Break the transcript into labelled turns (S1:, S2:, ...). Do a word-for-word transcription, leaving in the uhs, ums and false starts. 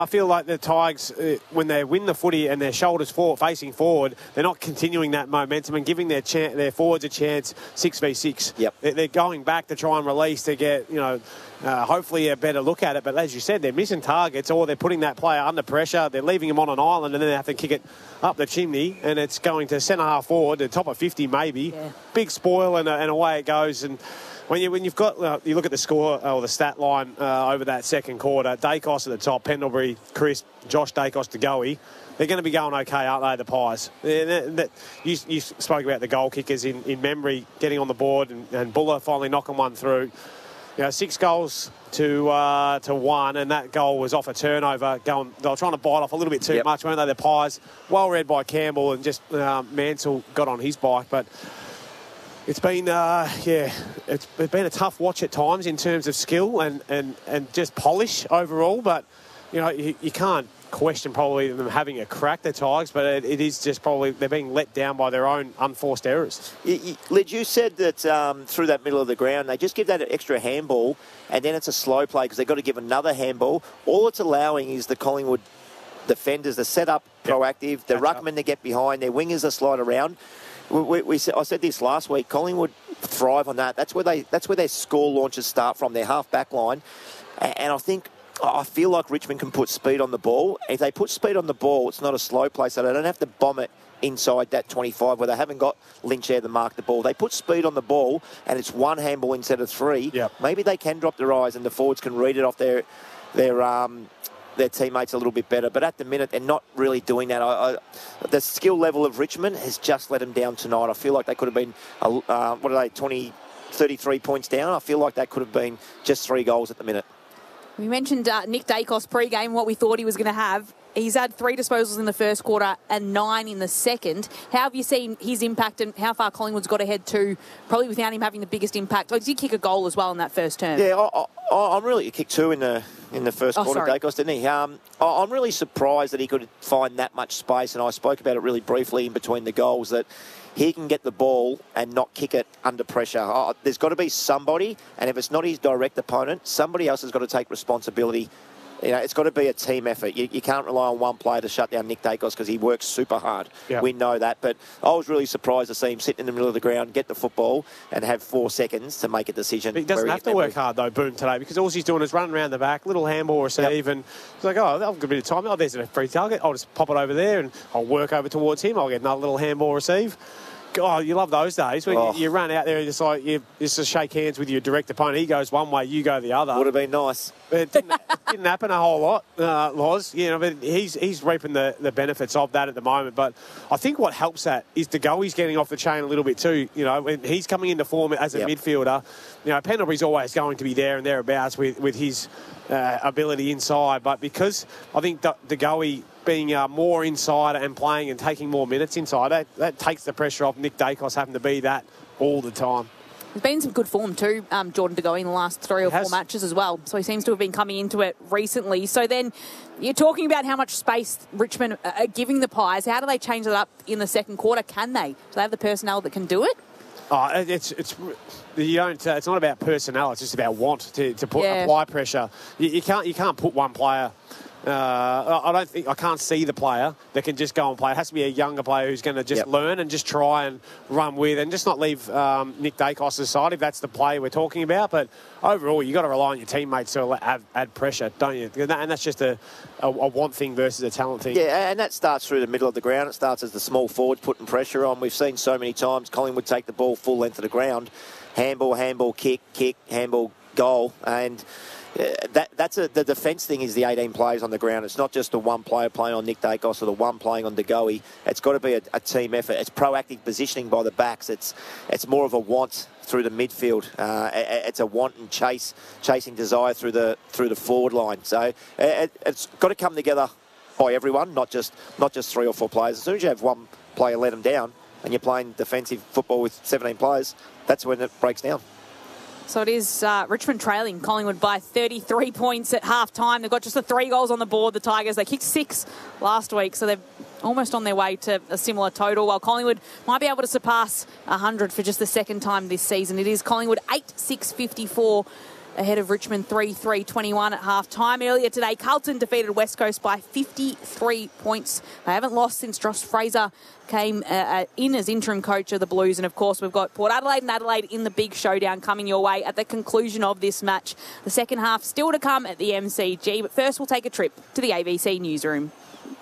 S1: I feel like the Tigers, uh, when they win the footy and their shoulders forward, facing forward, they're not continuing that momentum and giving their cha- their forwards a chance six v six.
S2: Yep.
S1: They're, they're going back to try and release to get, you know, uh, hopefully a better look at it. But as you said, they're missing targets or they're putting that player under pressure. They're leaving him on an island and then they have to kick it up the chimney and it's going to centre half forward, the top of fifty maybe.
S2: Yeah.
S1: Big spoil and, uh, and away it goes. And When, you, when you've got, uh, you look at the score or the stat line uh, over that second quarter, Dacos at the top, Pendlebury, Chris, Josh Dacos to Goey, they're going to be going okay, aren't they, the Pies? They're, they're, they're, you, you spoke about the goal kickers in, in memory getting on the board and, and Buller finally knocking one through. You know, six goals to uh, to one, and that goal was off a turnover. Going, they were trying to bite off a little bit too
S2: yep.
S1: much, weren't they, the Pies? Well read by Campbell and just uh, Mansell got on his bike, but it's been, uh, yeah, it's been a tough watch at times in terms of skill and, and, and just polish overall. But, you know, you, you can't question probably them having a crack, the Tigers, but it, it is just probably they're being let down by their own unforced errors.
S2: You, you, Lid, you said that um, through that middle of the ground, they just give that extra handball and then it's a slow play because they've got to give another handball. All it's allowing is the Collingwood defenders to set up proactive, the
S1: Catch
S2: ruckmen
S1: up.
S2: to get behind, their wingers to slide around. We, we, we, I said this last week. Collingwood thrive on that. That's where they. That's where their score launches start from. Their half back line, and, and I think I feel like Richmond can put speed on the ball. If they put speed on the ball, it's not a slow play, so they don't have to bomb it inside that twenty-five where they haven't got Lynch there to mark the ball. They put speed on the ball, and it's one handball instead of three.
S1: Yep.
S2: Maybe they can drop their eyes, and the forwards can read it off their their. Um, their teammates a little bit better, but at the minute they're not really doing that. I, I, the skill level of Richmond has just let them down tonight. I feel like they could have been, uh, what are they, twenty, thirty-three points down. I feel like that could have been just three goals at the minute.
S3: We mentioned uh, Nick Dacos pre-game, what we thought he was going to have. He's had three disposals in the first quarter and nine in the second. How have you seen his impact and how far Collingwood's got ahead to, probably without him having the biggest impact? Like, did he kick a goal as well in that first term?
S2: Yeah, I, I, I'm really... He kicked two in the in the first
S3: oh,
S2: quarter,
S3: sorry.
S2: Dacos, didn't he? Um, I, I'm really surprised that he could find that much space, and I spoke about it really briefly in between the goals, that he can get the ball and not kick it under pressure. Oh, there's got to be somebody, and if it's not his direct opponent, somebody else has got to take responsibility. You know, it's got to be a team effort. You, you can't rely on one player to shut down Nick Dacos because he works super hard.
S1: Yeah.
S2: We know that. But I was really surprised to see him sit in the middle of the ground, get the football, and have four seconds to make a decision.
S1: He doesn't have to work hard, though, Boone, today, because all he's doing is running around the back, little handball receive, yep. and he's like, oh, I've got a bit of time. Oh, there's a free target. I'll just pop it over there, and I'll work over towards him. I'll get another little handball receive. God, you love those days when
S2: oh.
S1: you, you run out there and just like you just to shake hands with your direct opponent. He goes one way, you go the other.
S2: Would have been nice.
S1: It didn't, it didn't happen a whole lot, uh, Loz. You know, but he's he's reaping the, the benefits of that at the moment. But I think what helps that is De Goey's getting off the chain a little bit too. You know, when he's coming into form as a
S2: yep.
S1: midfielder. You know, Pendlebury's always going to be there and thereabouts with with his uh, ability inside. But because I think De, De Goey being uh, more inside and playing and taking more minutes inside, that, that takes the pressure off Nick Dacos having to be that all the time.
S3: There's been some good form too, um, Jordan De Goey, in the last three or four matches as well. So he seems to have been coming into it recently. So then you're talking about how much space Richmond are giving the Pies. How do they change it up in the second quarter? Can they? Do they have the personnel that can do it?
S1: Oh, it's it's you don't. Uh, it's not about personnel. It's just about want to, to put
S3: yeah.
S1: apply pressure. You, you can't you can't put one player. Uh, I don't think I can't see the player that can just go and play. It has to be a younger player who's going to just
S2: yep.
S1: learn and just try and run with and just not leave um, Nick Dacos aside if that's the play we're talking about. But overall, you got to rely on your teammates to add, add pressure, don't you? And that's just a, a, a want thing versus a talent thing.
S2: Yeah, and that starts through the middle of the ground. It starts as the small forwards putting pressure on. We've seen so many times Collingwood take the ball full length of the ground, handball, handball, kick, kick, handball, goal, and. Uh, that that's a, the defence thing is the eighteen players on the ground. It's not just the one player playing on Nick Dacos or the one playing on De Goey. It's got to be a, a team effort. It's proactive positioning by the backs. It's it's more of a want through the midfield. Uh, it's a want and chase, chasing desire through the through the forward line. So it, it's got to come together by everyone, not just not just three or four players. As soon as you have one player let them down, and you're playing defensive football with seventeen players, that's when it breaks down.
S3: So it is uh, Richmond trailing Collingwood by thirty-three points at half-time. They've got just the three goals on the board, the Tigers. They kicked six last week, so they're almost on their way to a similar total, while Collingwood might be able to surpass one hundred for just the second time this season. It is Collingwood eight six fifty-four ahead of Richmond three three twenty-one at half-time. Earlier today, Carlton defeated West Coast by fifty-three points. They haven't lost since Josh Fraser came uh, in as interim coach of the Blues. And, of course, we've got Port Adelaide and Adelaide in the big showdown coming your way at the conclusion of this match. The second half still to come at the M C G. But first, we'll take a trip to the A B C newsroom.